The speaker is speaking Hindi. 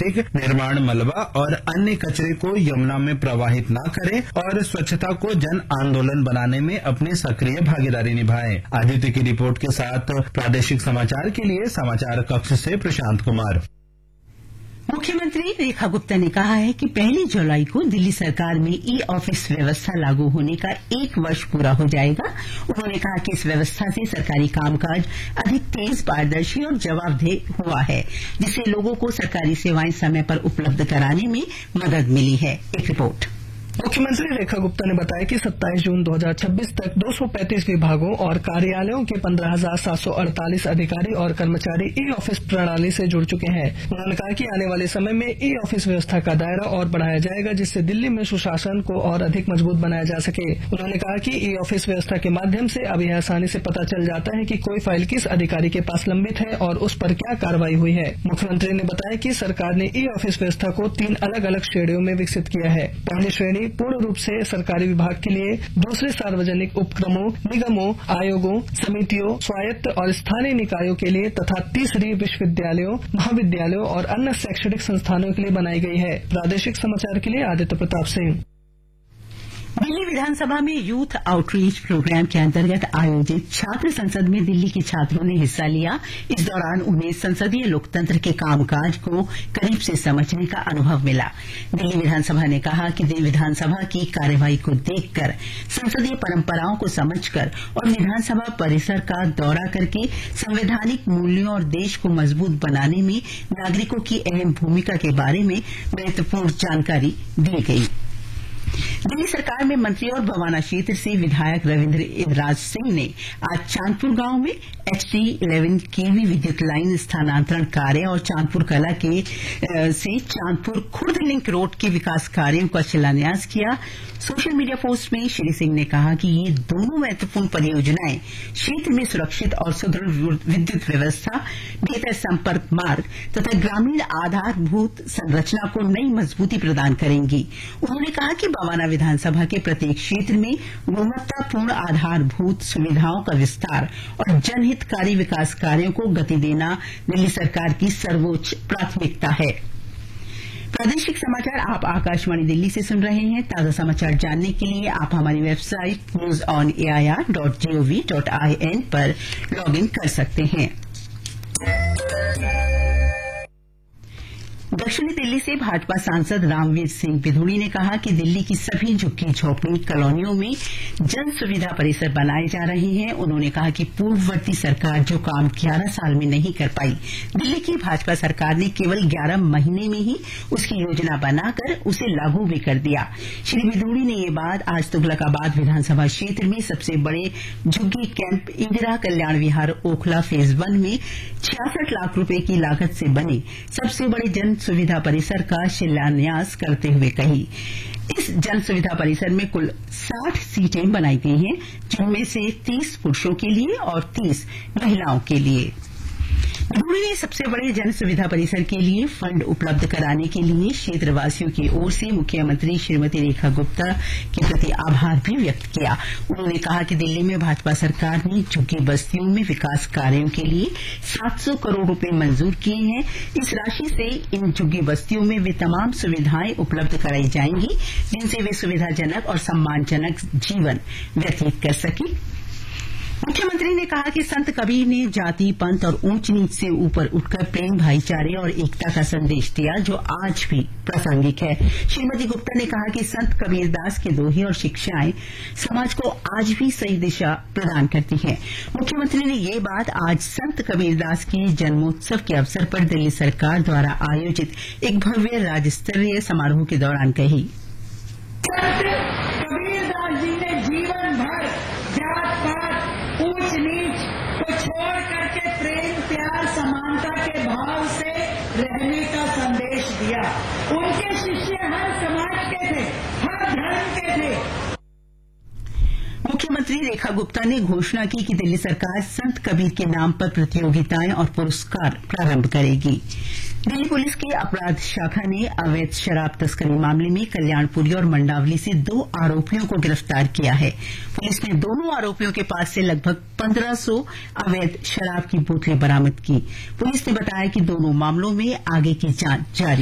प्लास्टिक, निर्माण मलबा और अन्य कचरे को यमुना में प्रवाहित न करें और स्वच्छता को जन आंदोलन बनाने में अपनी सक्रिय भागीदारी निभाएं। आदित्य की रिपोर्ट के साथ प्रादेशिक समाचार के लिए समाचार कक्ष से प्रशांत कुमार। मुख्यमंत्री रेखा गुप्ता ने कहा है कि 1 जुलाई को दिल्ली सरकार में ई ऑफिस व्यवस्था लागू होने का 1 वर्ष पूरा हो जाएगा। उन्होंने कहा कि इस व्यवस्था से सरकारी कामकाज अधिक तेज, पारदर्शी और जवाबदेह हुआ है, जिससे लोगों को सरकारी सेवाएं समय पर उपलब्ध कराने में मदद मिली है। एक रिपोर्ट। मुख्यमंत्री रेखा गुप्ता ने बताया कि 27 जून 2026 तक 235 विभागों और कार्यालयों के 15,748 अधिकारी और कर्मचारी ई ऑफिस प्रणाली से जुड़ चुके हैं। उन्होंने कहा कि आने वाले समय में ई ऑफिस व्यवस्था का दायरा और बढ़ाया जाएगा, जिससे दिल्ली में सुशासन को और अधिक मजबूत बनाया जा सके। उन्होंने कहा कि ई ऑफिस व्यवस्था के माध्यम से अब यह आसानी से पता चल जाता है कि कोई फाइल किस अधिकारी के पास लंबित है और उस पर क्या कार्रवाई हुई है। मुख्यमंत्री ने बताया कि सरकार ने ई ऑफिस व्यवस्था को 3 अलग अलग श्रेणियों में विकसित किया है। पहली श्रेणी पूर्ण रूप से सरकारी विभाग के लिए, दूसरे सार्वजनिक उपक्रमों, निगमों, आयोगों, समितियों, स्वायत्त और स्थानीय निकायों के लिए तथा तीसरी विश्वविद्यालयों, महाविद्यालयों और अन्य शैक्षणिक संस्थानों के लिए बनाई गई है। प्रादेशिक समाचार के लिए आदित्य प्रताप सिंह। दिल्ली विधानसभा में यूथ आउटरीच प्रोग्राम के अंतर्गत आयोजित छात्र संसद में दिल्ली के छात्रों ने हिस्सा लिया। इस दौरान उन्हें संसदीय लोकतंत्र के कामकाज को करीब से समझने का अनुभव मिला। दिल्ली विधानसभा ने कहा कि विधानसभा की कार्यवाही को देखकर, संसदीय परंपराओं को समझकर और विधानसभा परिसर का दौरा करके संवैधानिक मूल्यों और देश को मजबूत बनाने में नागरिकों की अहम भूमिका के बारे में महत्वपूर्ण जानकारी दी गई। दिल्ली सरकार में मंत्री और बवाना क्षेत्र से विधायक रविन्द्र इंद्राज सिंह ने आज चांदपुर गांव में HD 11 केवी विद्युत लाइन स्थानांतरण कार्य और चांदपुर कला के से चांदपुर खुर्द लिंक रोड के विकास कार्यों का शिलान्यास किया। सोशल मीडिया पोस्ट में श्री सिंह ने कहा कि ये दोनों महत्वपूर्ण परियोजनाएं क्षेत्र में सुरक्षित और सुदृढ़ विद्युत व्यवस्था, बेहतर संपर्क मार्ग तथा ग्रामीण आधारभूत संरचना को नई मजबूती प्रदान करेंगी। उन्होंने कहा कि बवाना विधानसभा के प्रत्येक क्षेत्र में गुणवत्तापूर्ण आधारभूत सुविधाओं का विस्तार और जनहितकारी विकास कार्यों को गति देना दिल्ली सरकार की सर्वोच्च प्राथमिकता है। प्रादेशिक समाचार आप आकाशवाणी दिल्ली से सुन रहे हैं। ताजा समाचार जानने के लिए आप हमारी वेबसाइट news.on.air.gov.in पर लॉग इन कर सकते हैं। दक्षिणी दिल्ली से भाजपा सांसद रामवीर सिंह बिधूड़ी ने कहा कि दिल्ली की सभी झुग्गी झोपड़ी कॉलोनियों में जन सुविधा परिसर बनाए जा रहे हैं। उन्होंने कहा कि पूर्ववर्ती सरकार जो काम 11 साल में नहीं कर पाई, दिल्ली की भाजपा सरकार ने केवल 11 महीने में ही उसकी योजना बनाकर उसे लागू भी कर दिया। श्री बिधूड़ी ने ये बात आज तुगलकाबाद विधानसभा क्षेत्र में सबसे बड़े झुग्गी कैंप इंदिरा कल्याण विहार ओखला फेज 1 में 66 लाख रुपए की लागत से बने सबसे बड़े जन सुविधा परिसर का शिलान्यास करते हुए कही। इस जन सुविधा परिसर में कुल 60 सीटें बनाई गई हैं, जिनमें से 30 पुरुषों के लिए और 30 महिलाओं के लिए। बिधूड़ी ने सबसे बड़े जन सुविधा परिसर के लिए फंड उपलब्ध कराने के लिए क्षेत्रवासियों की ओर से मुख्यमंत्री श्रीमती रेखा गुप्ता के प्रति आभार भी व्यक्त किया। उन्होंने कहा कि दिल्ली में भाजपा सरकार ने झुग्गी बस्तियों में विकास कार्यों के लिए 700 करोड़ रुपए मंजूर किए हैं। इस राशि से इन झुग्गी बस्तियों में वे तमाम सुविधाएं उपलब्ध कराई जाएंगी, जिनसे वे सुविधाजनक और सम्मानजनक जीवन व्यतीत कर सकें। मुख्यमंत्री ने कहा कि संत कबीर ने जाति, पंथ और ऊंच नीच से ऊपर उठकर प्रेम, भाईचारे और एकता का संदेश दिया, जो आज भी प्रासंगिक है। श्रीमती गुप्ता ने कहा कि संत कबीरदास के दोहे और शिक्षाएं समाज को आज भी सही दिशा प्रदान करती हैं। मुख्यमंत्री ने ये बात आज संत कबीरदास के जन्मोत्सव के अवसर पर दिल्ली सरकार द्वारा आयोजित एक भव्य राज्य स्तरीय समारोह के दौरान कही। कबीरदास जी ने जीवन भर जात पात, ऊंच नीच को छोड़ करके प्रेम, प्यार, समानता के भाव से रहने का संदेश दिया। उनके शिष्य हर समाज के थे, हर धर्म के थे। मुख्यमंत्री रेखा गुप्ता ने घोषणा की कि दिल्ली सरकार संत कबीर के नाम पर प्रतियोगिताएं और पुरस्कार प्रारंभ करेगी। दिल्ली पुलिस की अपराध शाखा ने अवैध शराब तस्करी मामले में कल्याणपुरी और मंडावली से 2 आरोपियों को गिरफ्तार किया है। पुलिस ने दोनों आरोपियों के पास से लगभग 1500 अवैध शराब की बोतलें बरामद की। पुलिस ने बताया कि दोनों मामलों में आगे की जांच जारी